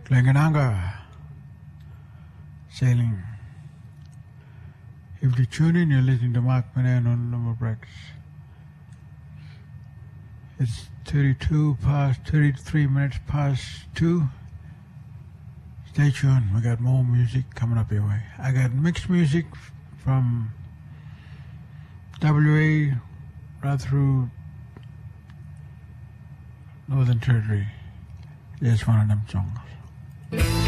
Glengaranga sailing. If you tune in, you're listening to Mark Manan on Lumberbracks. It's 33 minutes past 2. Stay tuned. We got more music coming up your way. I got mixed music from WA right through Northern Territory. Here's one of them songs.